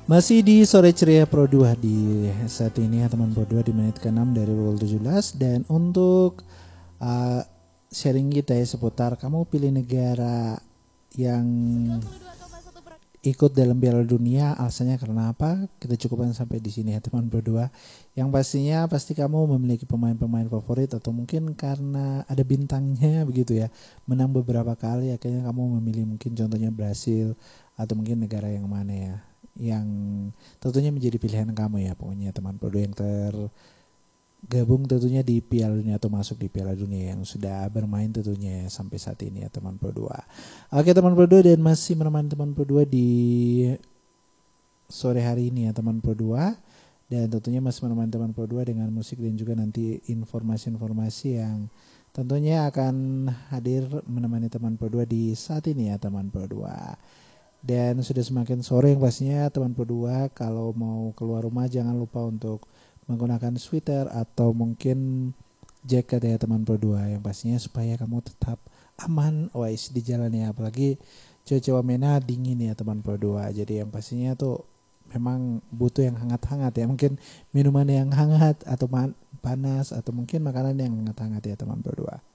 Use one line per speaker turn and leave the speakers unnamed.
Masih di sore ceria Pro 2 di saat ini ya teman Pro 2 di menit ke-6 dari pukul 17. Dan untuk uh, sharing kita ya seputar kamu pilih negara yang ikut dalam Piala Dunia, alasannya karena apa? Kita cukupkan sampai di sini ya teman Pro 2. Yang pastinya pasti kamu memiliki pemain-pemain favorit atau mungkin karena ada bintangnya begitu ya. Menang beberapa kali akhirnya kamu memilih mungkin contohnya Brasil atau mungkin negara yang mana ya, yang tentunya menjadi pilihan kamu ya pokoknya teman Pro 2 yang tergabung tentunya di Piala Dunia atau masuk di Piala Dunia yang sudah bermain tentunya ya, sampai saat ini ya teman Pro 2. Oke teman Pro 2, dan masih menemani teman Pro 2 di sore hari ini ya teman Pro 2, dan tentunya masih menemani teman Pro 2 dengan musik dan juga nanti informasi-informasi yang tentunya akan hadir menemani teman Pro 2 di saat ini ya teman Pro 2. Dan sudah semakin sore yang pastinya teman Pro 2, kalau mau keluar rumah jangan lupa untuk menggunakan sweater atau mungkin jaket ya teman Pro 2 yang pastinya supaya kamu tetap aman wise di jalan ya, apalagi cuaca Wamena dingin ya teman Pro 2. Jadi yang pastinya tuh memang butuh yang hangat-hangat ya, mungkin minuman yang hangat atau panas atau mungkin makanan yang hangat-hangat ya teman Pro 2.